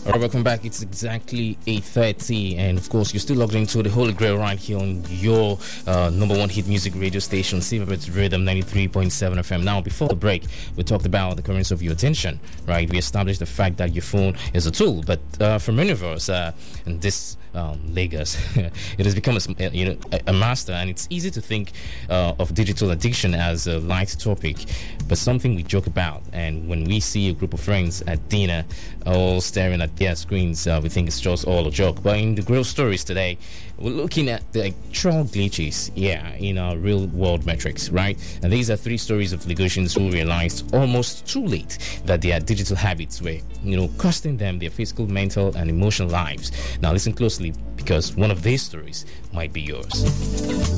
All right, welcome back. It's exactly 8:30, and of course, you're still logged into the Holy Grail right here on your number one hit music radio station, Silverbird Rhythm 93.7 FM. Now, before the break, we talked about the currency of your attention, right? We established the fact that your phone is a tool, but for many of us in this Lagos, it has become a master, and it's easy to think of digital addiction as a light topic, but something we joke about. And when we see a group of friends at dinner all staring at their screens, we think it's just all a joke. But in the Grail Stories today, we're looking at the actual glitches, in our real world metrics, right? And these are 3 stories of Lagosians who realized almost too late that their digital habits were, costing them their physical, mental, and emotional lives. Now listen closely, because one of these stories might be yours.